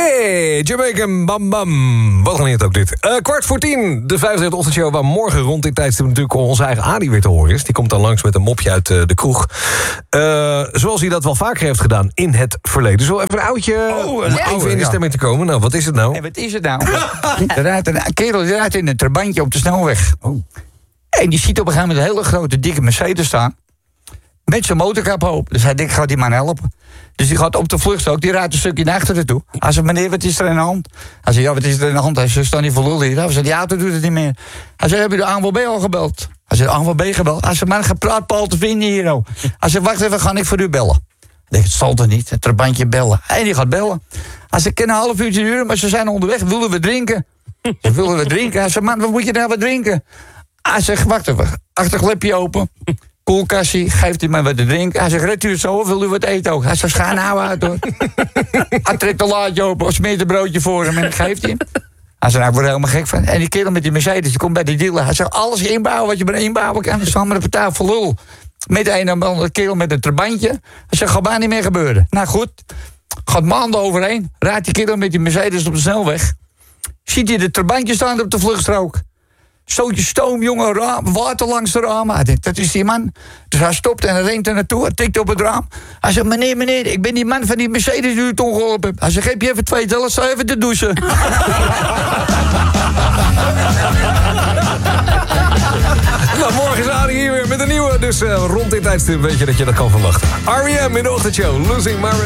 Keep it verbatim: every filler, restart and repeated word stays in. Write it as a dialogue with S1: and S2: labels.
S1: Hey, Jamaican Bam Bam. Wat gaan het ook dit? Uh, kwart voor tien, de vijfde ochtendshow... waar morgen rond dit tijdstip natuurlijk onze eigen Adi weer te horen is. Die komt dan langs met een mopje uit uh, de kroeg. Uh, zoals hij dat wel vaker heeft gedaan in het verleden. Zo even een oudje
S2: oh,
S1: om
S2: een
S1: even in de stemming te komen. Nou, wat is het nou?
S2: En wat is het nou? Er rijdt een kerel die rijdt in een trabantje op de snelweg. Oh. En die ziet op een gegeven moment een hele grote, dikke Mercedes staan. Met zijn motorkap op. Dus hij denkt, gaat die man helpen? Dus die gaat op de vluchtstrook, die rijdt een stukje naar achteren toe. Hij zegt, meneer, wat is er in de hand? Hij zegt, ja, wat is er in de hand? Hij zegt, sta niet voor lul hier. Hij zegt, die auto doet het niet meer. Hij zegt, heb je de A N W B al gebeld? Hij zegt, A N W B gebeld? Hij zegt, maar gepraat Paul te vinden hier. Oh. Hij zegt, wacht even, ga ik voor u bellen. Hij zegt, het zal toch niet, het trabantje bellen. En die gaat bellen. Hij zegt, ik kan een half uurtje duren, maar ze zijn onderweg. Willen we drinken? Ze willen we drinken? Hij zegt, man, wat moet je nou wat drinken? Hij zegt, wacht even, achterklepje open. Koelkassie, geeft hij mij wat te drinken. Hij zegt, redt u het zo of wil u wat eten ook? Hij zegt, ga nou uit hoor. Hij trekt een laadje open of smeert een broodje voor hem en geeft hij hem. Hij zegt, nou, ik word er helemaal gek van. En die kerel met die Mercedes, die komt bij de dealer. Hij zegt, alles inbouwen wat je maar inbouwen kan. Dat is van maar de partij voor lul. Met een of andere kerel met een trabantje. Hij zegt, gaat maar niet meer gebeuren. Nou goed, gaat maanden overheen. Rijdt die kerel met die Mercedes op de snelweg. Ziet hij de trabantje staan op de vluchtstrook. Zootje stoom, jongen, raam, water langs de ramen. Hij denkt, dat is die man. Dus hij stopt en hij rent er naartoe. Hij tikt op het raam. Hij zegt, meneer, meneer, ik ben die man van die Mercedes die u toen geholpen hebt. Hij zegt, geef je even twee tellen, sta even te douchen.
S1: Nou, morgen is Adi hier weer met een nieuwe. Dus uh, rond dit tijdstip weet je dat je dat kan verwachten. R E M in de ochtendshow, Losing My